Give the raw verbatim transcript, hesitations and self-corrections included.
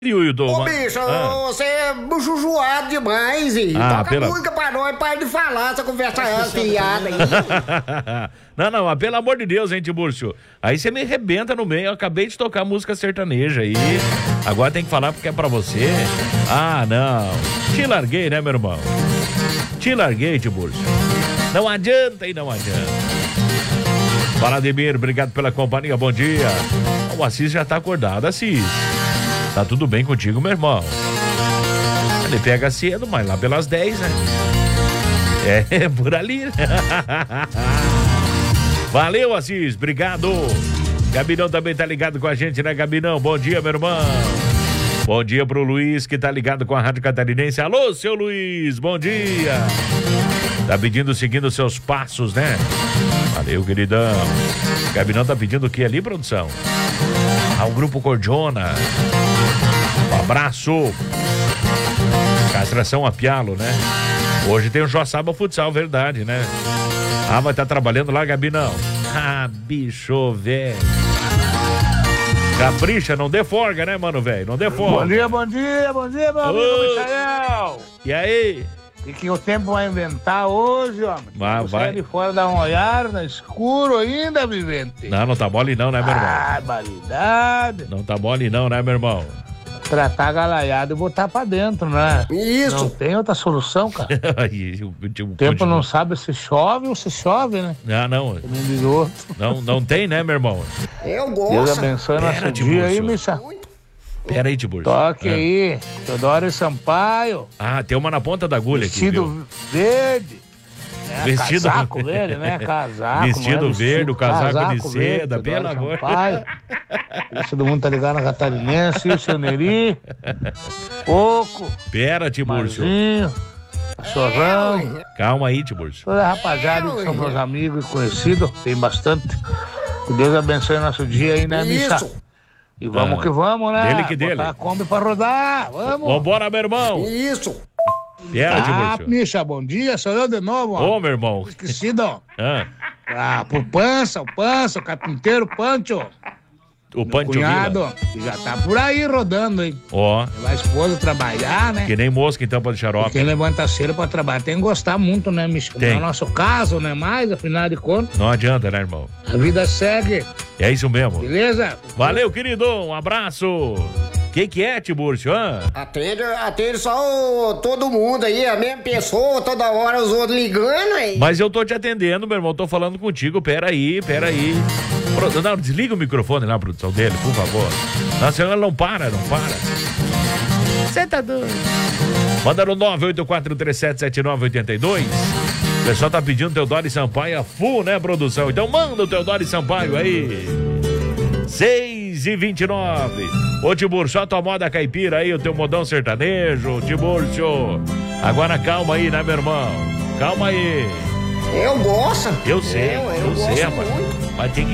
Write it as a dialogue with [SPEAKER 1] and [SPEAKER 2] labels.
[SPEAKER 1] E o Hilton?
[SPEAKER 2] Ô, bicho, ah. você é bujujuado demais, e
[SPEAKER 1] ah,
[SPEAKER 2] toca
[SPEAKER 1] pela...
[SPEAKER 2] música pra nós, para de falar essa conversa fiada aí.
[SPEAKER 1] Não, não, mas pelo amor de Deus, hein, Tiburcio? Aí você me arrebenta no meio, eu acabei de tocar música sertaneja aí, agora tem que falar porque é pra você. Ah, não, te larguei, né, meu irmão? Te larguei, Tiburcio. Não adianta e não adianta. Fala, Ademir, obrigado pela companhia, bom dia. O Assis já tá acordado, Assis. Tá tudo bem contigo, meu irmão? Ele pega cedo, mas lá pelas dez, né? É, por ali. Valeu, Assis, obrigado. Gabinão também tá ligado com a gente, né, Gabinão? Bom dia, meu irmão. Bom dia pro Luiz, que tá ligado com a Rádio Catarinense. Alô, seu Luiz, bom dia. Tá pedindo, seguindo seus passos, né? Valeu, queridão. Gabinão tá pedindo o que ali, produção? Ao Grupo Cordiona. Um abraço. Castração a pialo, né? Hoje tem o Joaçaba Futsal, verdade, né? Ah, vai estar tá trabalhando lá, Gabinão? Ah, bicho, velho. Capricha, não dê folga, né, mano, velho? Não dê folga.
[SPEAKER 3] Bom dia, bom dia, bom dia, meu amigo oh. Michael.
[SPEAKER 1] E aí?
[SPEAKER 3] O que o tempo vai inventar hoje, homem?
[SPEAKER 1] Vai, vai.
[SPEAKER 3] Sai de fora, dar uma olhada, escuro ainda, vivente.
[SPEAKER 1] Não, não tá mole não, né, meu irmão?
[SPEAKER 3] Barbaridade.
[SPEAKER 1] Não tá mole não, né, meu irmão?
[SPEAKER 3] Tratar a galaiada e botar pra dentro, né?
[SPEAKER 2] Isso.
[SPEAKER 3] Não tem outra solução, cara. O tempo não sabe se chove ou se chove, né?
[SPEAKER 1] Ah, não. Não, não tem, né, meu irmão?
[SPEAKER 2] Eu gosto.
[SPEAKER 3] Deus abençoe nosso dia aí, Micha.
[SPEAKER 1] Pera aí, Tiburcio.
[SPEAKER 3] Toque é. aí, Teodoro Sampaio.
[SPEAKER 1] Ah, tem uma na ponta da agulha aqui,
[SPEAKER 3] Vestido verde. É,
[SPEAKER 1] vestido
[SPEAKER 3] casaco verde, né? Casaco.
[SPEAKER 1] Vestido
[SPEAKER 3] é
[SPEAKER 1] verde, o casaco, casaco de seda,
[SPEAKER 3] verde,
[SPEAKER 1] pelo amor.
[SPEAKER 3] Todo mundo tá ligado na Catarinense, o seu Neri. Pouco.
[SPEAKER 1] Pera, Tiburcio.
[SPEAKER 3] Chorrão.
[SPEAKER 1] Calma aí, Tiburcio.
[SPEAKER 3] Toda a rapaziada que são meus amigos e conhecidos, tem bastante. Que Deus abençoe nosso dia aí, né, Micha? E vamos ah, que vamos, né?
[SPEAKER 1] Dele que dele.
[SPEAKER 3] Botar a Kombi pra rodar, vamos.
[SPEAKER 1] Vambora, meu irmão.
[SPEAKER 2] Isso.
[SPEAKER 1] Pera,
[SPEAKER 3] ah,
[SPEAKER 1] Tiburcio.
[SPEAKER 3] Micha, bom dia, sou eu de novo.
[SPEAKER 1] Ô, meu irmão.
[SPEAKER 3] Esquecido.
[SPEAKER 1] Ah.
[SPEAKER 3] Ah, pro Pança, o Pança, o carpinteiro Pancho.
[SPEAKER 1] O Pancho
[SPEAKER 3] cunhado, que já tá por aí rodando, hein?
[SPEAKER 1] Ó.
[SPEAKER 3] Levar a esposa trabalhar, né?
[SPEAKER 1] Que nem mosca, então, pra xarope.
[SPEAKER 3] Quem levanta cedo pra trabalhar tem que gostar muito, né, Micha? Não é o nosso caso, né? Mais, afinal de contas.
[SPEAKER 1] Não adianta, né, irmão?
[SPEAKER 3] A vida segue.
[SPEAKER 1] É isso mesmo.
[SPEAKER 3] Beleza?
[SPEAKER 1] Valeu, querido. Um abraço. O que que é, Tiburcio? Ah?
[SPEAKER 2] Atende, atende só o, todo mundo aí, a mesma pessoa, toda hora os outros ligando aí.
[SPEAKER 1] Mas eu tô te atendendo, meu irmão, tô falando contigo, peraí, peraí. Pro, não, desliga o microfone lá, produção dele, por favor. Não, senão ela não para, não para. Você tá doido. Manda no nove oito quatro três sete sete nove oito dois. O pessoal tá pedindo Teodoro Sampaio a full, né, produção? Então manda o Teodoro Sampaio aí. seis e vinte e nove. Ô, Tiburcio, a tua moda caipira aí, o teu modão sertanejo, Tiburcio. Agora calma aí, né, meu irmão? Calma aí.
[SPEAKER 2] Eu gosto.
[SPEAKER 1] Eu sei,
[SPEAKER 2] eu,
[SPEAKER 1] eu,
[SPEAKER 2] eu
[SPEAKER 1] sei,
[SPEAKER 2] gosto
[SPEAKER 1] rapaz.
[SPEAKER 2] muito.
[SPEAKER 1] Mas tem que